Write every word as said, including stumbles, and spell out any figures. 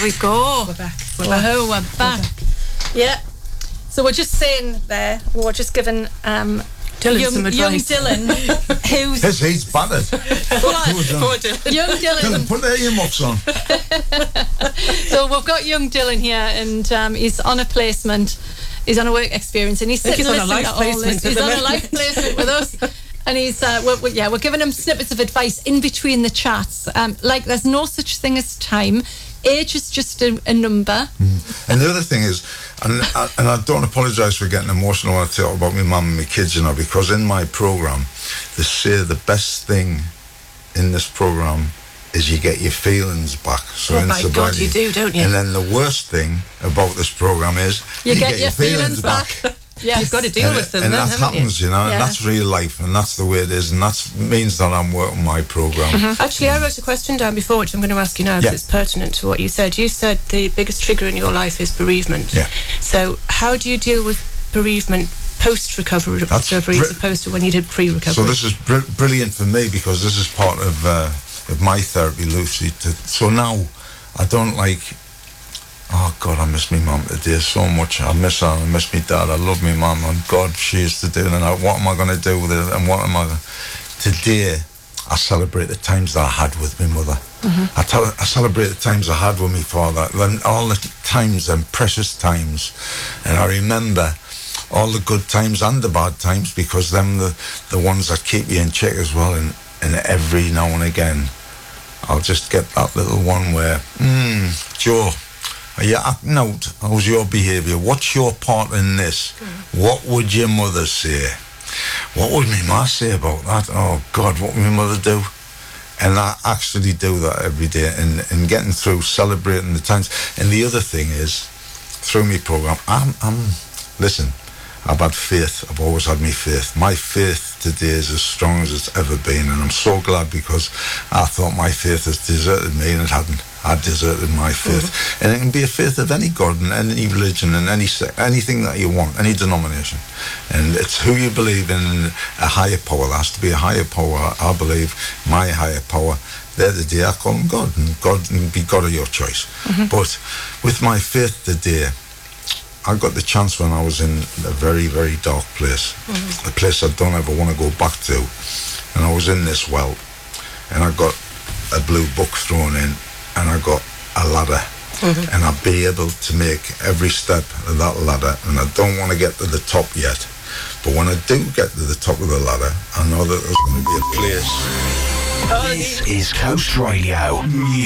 we go. We're back. We're back. Oh, we're back. We're back. Yeah. So we're just saying there, we're just giving um, Dylan young, some young advice. Dylan, who's His he's battered. Poor Dylan. Young Dylan. Dylan, put the earmuffs on. So we've got young Dylan here, and um, he's on a placement. He's on a work experience, and he's I think sitting he's on a listening life to all placement this. at He's the on a moment. life placement with us. And he's, uh, we're, we're, yeah, we're giving him snippets of advice in between the chats. Um, like, there's no such thing as time. Age is just a, a number. Mm. And the other thing is, and, and I don't apologise for getting emotional when I talk about my mum and my kids, you know, because in my programme, they say the best thing in this programme is you get your feelings back. So Oh in my God, sobriety. you do, don't you? And then the worst thing about this programme is You, get, your feelings, back. Yes. You've got to deal and, with them, and then, that haven't happens, you, you know, Yeah. and that's real life, and that's the way it is, and that means that I'm working my programme. Mm-hmm. Actually, I wrote a question down before, which I'm going to ask you now, because Yeah. it's pertinent to what you said. You said the biggest trigger in your life is bereavement. Yeah. So how do you deal with bereavement post-recovery That's recovery bri- as opposed to when you did pre-recovery? So this is br- brilliant for me, because this is part of uh, of my therapy, Lucy. To, so now I don't like, oh God, I miss me mum today so much. I miss her, I miss me dad, I love me mum, and God, she used to do it, and I, what am I going to do with it, and what am I... Today, I celebrate the times that I had with my mother. Mm-hmm. I, tell, I celebrate the times I had with my father, then all the times and precious times, and I remember all the good times and the bad times, because them the the ones that keep you in check as well. And, and every now and again, I'll just get that little one where, hmm, Joe, are you acting out? How's your behaviour? What's your part in this? Mm. What would your mother say? What would my ma say about that? Oh God, what would my mother do? And I actually do that every day, and, and getting through, celebrating the times. And the other thing is, through my programme, I'm, I'm, listen, I've had faith. I've always had my faith. My faith today is as strong as it's ever been, and I'm so glad, because I thought my faith has deserted me, and it hadn't. I'd deserted my faith. Mm-hmm. And it can be a faith of any God and any religion and any sect, anything that you want, any denomination. And it's who you believe in, a higher power. There has to be a higher power. I believe my higher power. The other day I call him God, and God can be God of your choice. Mm-hmm. But with my faith today, I got the chance when I was in a very, very dark place, mm-hmm. a place I don't ever want to go back to. And I was in this well, and I got a blue book thrown in, and I got a ladder. Mm-hmm. And I'll be able to make every step of that ladder, and I don't want to get to the top yet. But when I do get to the top of the ladder, I know that there's going to be a place. This is Coast Radio.